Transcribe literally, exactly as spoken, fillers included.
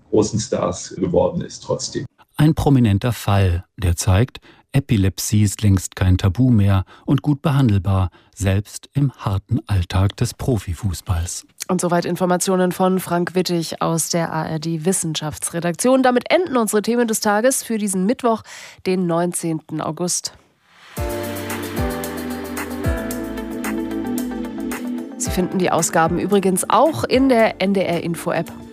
großen Stars geworden ist trotzdem. Ein prominenter Fall, der zeigt, Epilepsie ist längst kein Tabu mehr und gut behandelbar, selbst im harten Alltag des Profifußballs. Und soweit Informationen von Frank Wittig aus der A R D-Wissenschaftsredaktion. Damit enden unsere Themen des Tages für diesen Mittwoch, den neunzehnten August. Sie finden die Ausgaben übrigens auch in der N D R-Info-App.